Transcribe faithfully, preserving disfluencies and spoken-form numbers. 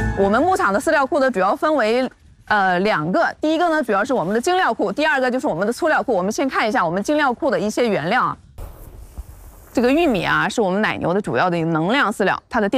我们牧场的饲料库呢，主要分为呃两个，第一个呢主要是我们的精料库，第二个就是我们的粗料库。我们先看一下我们精料库的一些原料啊。这个玉米啊，是我们奶牛的主要的能量饲料，它的电